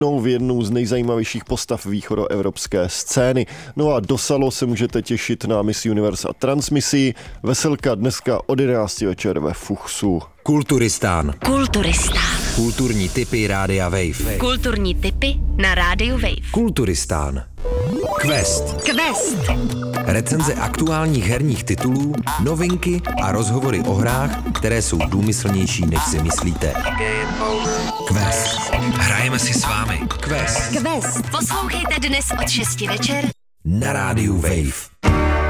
v jednu z nejzajímavějších postav východoevropské scény. No a do Salo se můžete těšit na Miss Universe a Transmisi. Veselka dneska od 11 večer ve Fuchsu. Kulturistán. Kulturní tipy Rádia Wave. Kulturní tipy na Rádiu Wave. Kulturistán. Quest. Recenze aktuálních herních titulů, novinky a rozhovory o hrách, které jsou důmyslnější, než si myslíte. Quest. Hrajeme si s vámi. Quest. Poslouchejte dnes od 6 večer na Rádiu Wave.